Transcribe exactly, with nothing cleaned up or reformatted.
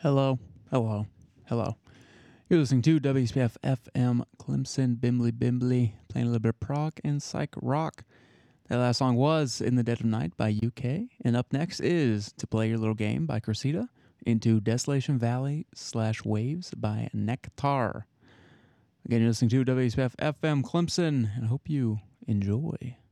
Hello, hello, hello. You're listening to W S P F F M Clemson Bimbley Bimbley, playing a little bit of prog and psych rock. That last song was In the Dead of Night by U K. And up next is To Play Your Little Game by Cressida, Into Desolation Valley slash Waves by Nectar. Again, you're listening to W S P F F M Clemson, and I hope you enjoy.